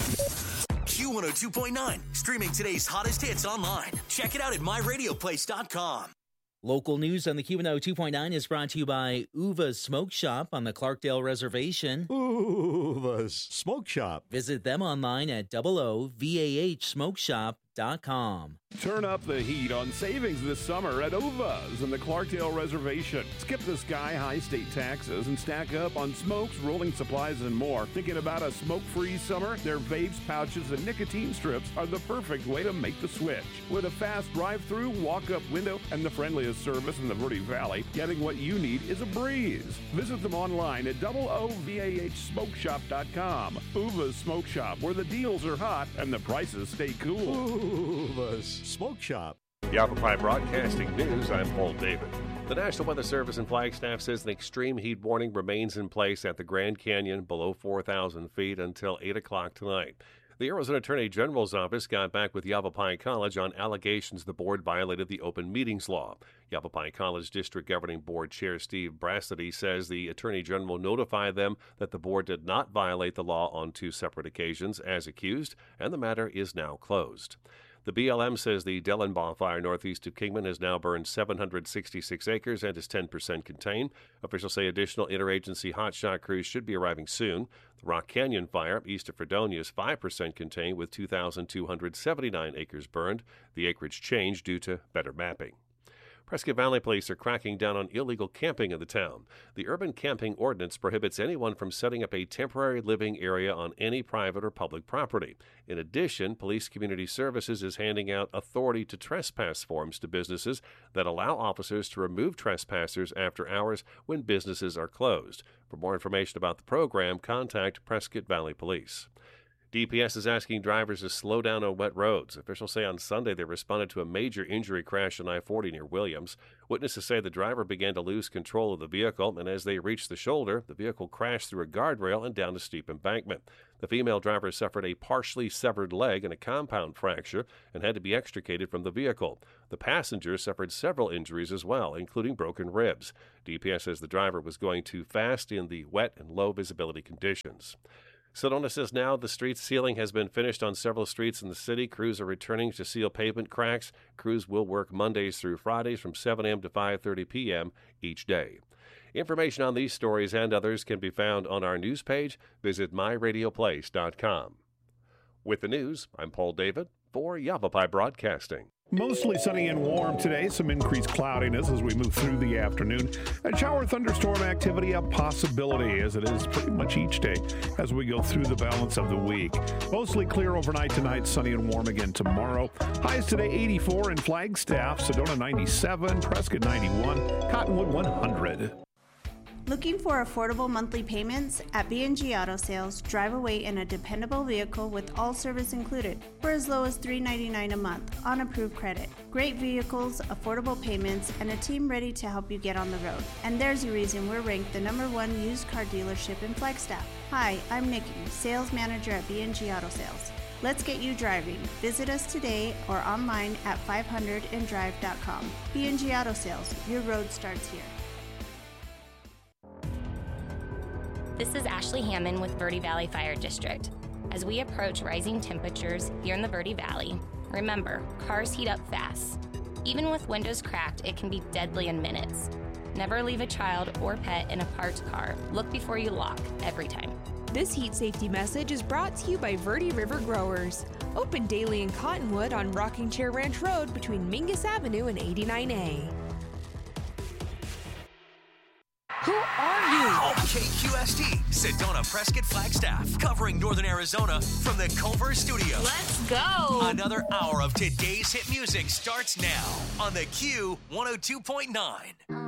Q102.9, streaming today's hottest hits online. Check it out at myradioplace.com. Local news on the Q102.9 is brought to you by Uva's Smoke Shop on the Clarkdale Reservation. Uva's Smoke Shop. Visit them online at OOVAHSmokeshop.com. Turn up the heat on savings this summer at Uva's in the Clarkdale Reservation. Skip the sky-high state taxes and stack up on smokes, rolling supplies, and more. Thinking about a smoke-free summer? Their vapes, pouches, and nicotine strips are the perfect way to make the switch. With a fast drive-through, walk-up window, and the friendliest service in the Verde Valley, getting what you need is a breeze. Visit them online at OOVAHSmokeshop.com. Uva's Smoke Shop, where the deals are hot and the prices stay cool. Uva's Smoke Shop. Yavapai Broadcasting News, I'm Paul David. The National Weather Service in Flagstaff says an extreme heat warning remains in place at the Grand Canyon below 4,000 feet until 8 o'clock tonight. The Arizona Attorney General's office got back with Yavapai College on allegations the board violated the open meetings law. Yavapai College District Governing Board Chair Steve Brassady says the Attorney General notified them that the board did not violate the law on 2 separate occasions as accused, and the matter is now closed. The BLM says the Dellenbaugh fire northeast of Kingman has now burned 766 acres and is 10% contained. Officials say additional interagency hotshot crews should be arriving soon. The Rock Canyon fire east of Fredonia is 5% contained with 2,279 acres burned. The acreage changed due to better mapping. Prescott Valley Police are cracking down on illegal camping in the town. The urban camping ordinance prohibits anyone from setting up a temporary living area on any private or public property. In addition, Police Community Services is handing out authority to trespass forms to businesses that allow officers to remove trespassers after hours when businesses are closed. For more information about the program, contact Prescott Valley Police. DPS is asking drivers to slow down on wet roads. Officials say on Sunday they responded to a major injury crash on I-40 near Williams. Witnesses say the driver began to lose control of the vehicle, and as they reached the shoulder, the vehicle crashed through a guardrail and down a steep embankment. The female driver suffered a partially severed leg and a compound fracture and had to be extricated from the vehicle. The passenger suffered several injuries as well, including broken ribs. DPS says the driver was going too fast in the wet and low visibility conditions. Sedona says now the street sealing has been finished on several streets in the city. Crews are returning to seal pavement cracks. Crews will work Mondays through Fridays from 7 a.m. to 5:30 p.m. each day. Information on these stories and others can be found on our news page. Visit myradioplace.com. With the news, I'm Paul David for Yavapai Broadcasting. Mostly sunny and warm today. Some increased cloudiness as we move through the afternoon. And shower thunderstorm activity a possibility, as it is pretty much each day as we go through the balance of the week. Mostly clear overnight tonight, sunny and warm again tomorrow. Highs today 84 in Flagstaff, Sedona 97, Prescott 91, Cottonwood 100. Looking for affordable monthly payments? At B&G Auto Sales, drive away in a dependable vehicle with all service included for as low as $3.99 a month on approved credit. Great vehicles, affordable payments, and a team ready to help you get on the road. And there's a reason we're ranked the #1 used car dealership in Flagstaff. Hi, I'm Nikki, sales manager at B&G Auto Sales. Let's get you driving. Visit us today or online at 500andrive.com. B&G Auto Sales, your road starts here. This is Ashley Hammond with Verde Valley Fire District. As we approach rising temperatures here in the Verde Valley, remember, cars heat up fast. Even with windows cracked, it can be deadly in minutes. Never leave a child or pet in a parked car. Look before you lock, every time. This heat safety message is brought to you by Verde River Growers. Open daily in Cottonwood on Rocking Chair Ranch Road between Mingus Avenue and 89A. Who are you? KQST, Sedona, Prescott, Flagstaff, covering Northern Arizona from the Culver Studios. Let's go. Another hour of today's hit music starts now on the Q102.9.